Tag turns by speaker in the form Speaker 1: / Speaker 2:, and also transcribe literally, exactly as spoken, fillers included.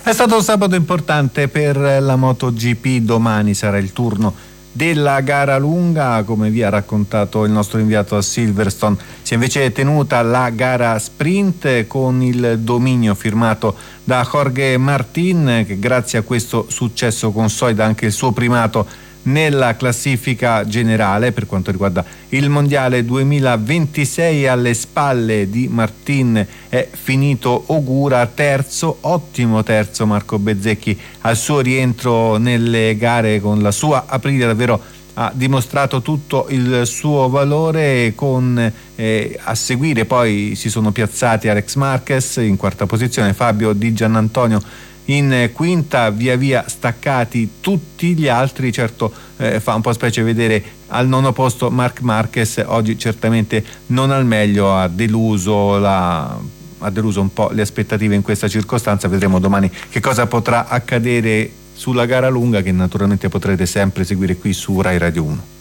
Speaker 1: È stato un sabato importante per la MotoGP. Domani sarà il turno della gara lunga. Come vi ha raccontato il nostro inviato a Silverstone, si è invece tenuta la gara sprint con il dominio firmato da Jorge Martín, che grazie a questo successo consolida anche il suo primato nella classifica generale. Per quanto riguarda il mondiale duemilaventisei, alle spalle di Martín è finito Ogura, terzo, ottimo terzo Marco Bezzecchi al suo rientro nelle gare. Con la sua Aprilia davvero ha dimostrato tutto il suo valore. Con eh, a seguire poi si sono piazzati Alex Marquez in quarta posizione, Fabio Di Giannantonio in quinta, via via staccati tutti gli altri. Certo eh, fa un po' specie vedere al nono posto Marc Marquez, oggi certamente non al meglio, ha deluso la ha deluso un po' le aspettative in questa circostanza. Vedremo domani che cosa potrà accadere sulla gara lunga, che naturalmente potrete sempre seguire qui su Rai Radio uno.